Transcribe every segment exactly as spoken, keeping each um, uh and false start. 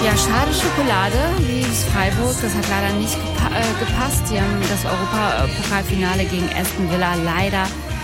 Ja, schade Schokolade, wie Freiburg. Das hat leider nicht gepa- äh, gepasst. Die haben das Europapokalfinale gegen Aston Villa leider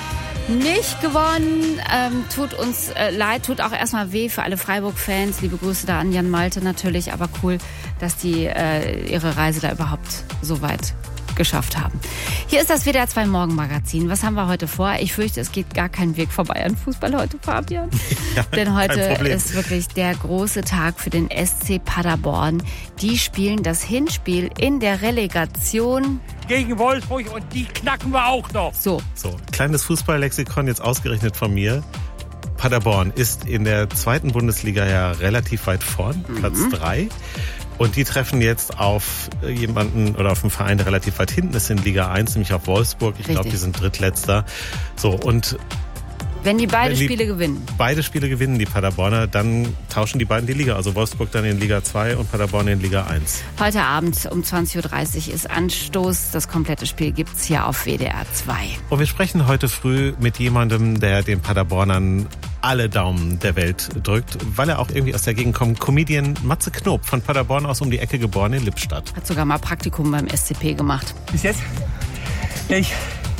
nicht gewonnen. Ähm, tut uns äh, leid, tut auch erstmal weh für alle Freiburg-Fans. Liebe Grüße da an Jan Malte natürlich. Aber cool, dass die äh, ihre Reise da überhaupt so weit geschafft haben. Hier ist das W D R zwei Morgenmagazin. Was haben wir heute vor? Ich fürchte, es geht gar kein Weg vorbei an Fußball heute, Fabian. Ja, denn heute ist wirklich der große Tag für den S C Paderborn. Die spielen das Hinspiel in der Relegation gegen Wolfsburg und die knacken wir auch noch. So. So, kleines Fußballlexikon jetzt ausgerechnet von mir. Paderborn ist in der zweiten Bundesliga ja relativ weit vorn, mhm. Platz drei. Und die treffen jetzt auf jemanden oder auf einen Verein, der relativ weit hinten ist in Liga eins, nämlich auf Wolfsburg. Ich glaube, die sind Drittletzter. So, und wenn die beide wenn die Spiele gewinnen. Beide Spiele gewinnen, die Paderborner, dann tauschen die beiden die Liga. Also Wolfsburg dann in Liga zwei und Paderborn in Liga eins. Heute Abend um zwanzig Uhr dreißig ist Anstoß. Das komplette Spiel gibt's hier auf W D R zwei. Und wir sprechen heute früh mit jemandem, der den Paderbornern alle Daumen der Welt drückt, weil er auch irgendwie aus der Gegend kommt. Comedian Matze Knob, von Paderborn aus um die Ecke geboren in Lippstadt. Hat sogar mal Praktikum beim S C P gemacht. Bis jetzt wäre ich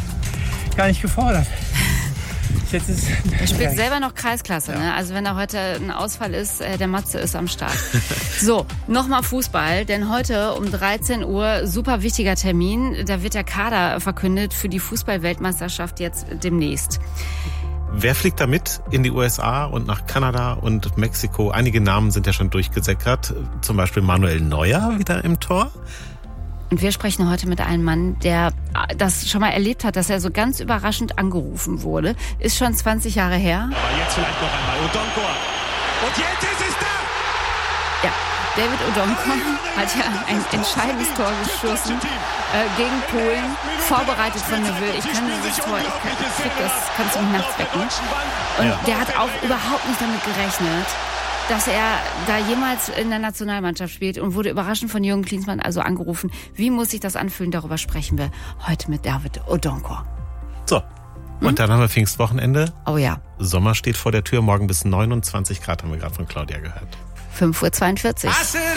gar nicht gefordert. Jetzt ist er spielt selber noch Kreisklasse, ja. Ne? Also wenn da heute ein Ausfall ist, der Matze ist am Start. So, nochmal Fußball, denn heute um dreizehn Uhr, super wichtiger Termin, da wird der Kader verkündet für die Fußball-Weltmeisterschaft jetzt demnächst. Wer fliegt da mit in die U S A und nach Kanada und Mexiko? Einige Namen sind ja schon durchgesickert, zum Beispiel Manuel Neuer wieder im Tor. Und wir sprechen heute mit einem Mann, der das schon mal erlebt hat, dass er so ganz überraschend angerufen wurde. Ist schon zwanzig Jahre her. Aber jetzt vielleicht noch einmal Odonkor. Und jetzt ist es da! Ja, David Odonkor hat ja ein entscheidendes Tor geschossen äh, gegen Polen, vorbereitet von Neville. Ich kann dieses Tor, ich kann, ich krieg das, kannst du mich nachts wecken. Und ja. Der hat auch überhaupt nicht damit gerechnet, dass er da jemals in der Nationalmannschaft spielt und wurde überraschend von Jürgen Klinsmann also angerufen. Wie muss sich das anfühlen? Darüber sprechen wir heute mit David Odonkor. So, und hm? dann haben wir Pfingstwochenende. Oh ja. Sommer steht vor der Tür, morgen bis neunundzwanzig Grad haben wir gerade von Claudia gehört. fünf Uhr zweiundvierzig.